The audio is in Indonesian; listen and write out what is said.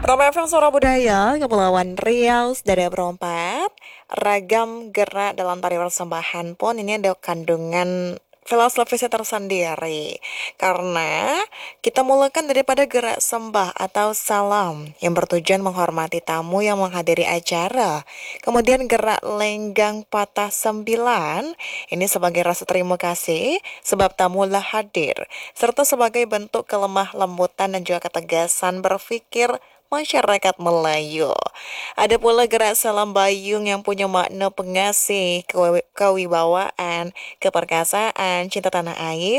Roma FM Suara Budaya, Kepulauan Riau, dari Perempat, ragam gerak dalam tari persembahan pun ini ada kandungan filosofisnya tersendiri. Karena kita mulakan daripada gerak sembah atau salam yang bertujuan menghormati tamu yang menghadiri acara. Kemudian gerak lenggang patah sembilan, ini sebagai rasa terima kasih sebab tamulah hadir. Serta sebagai bentuk kelemah lembutan dan juga ketegasan berpikir masyarakat Melayu. Ada pula gerak salam bayung yang punya makna pengasih, kewibawaan, keperkasaan, cinta tanah air,